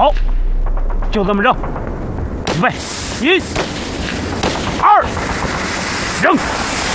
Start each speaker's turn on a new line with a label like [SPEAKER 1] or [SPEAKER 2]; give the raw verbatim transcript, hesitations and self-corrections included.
[SPEAKER 1] 好，就这么扔。预备，一、二，扔。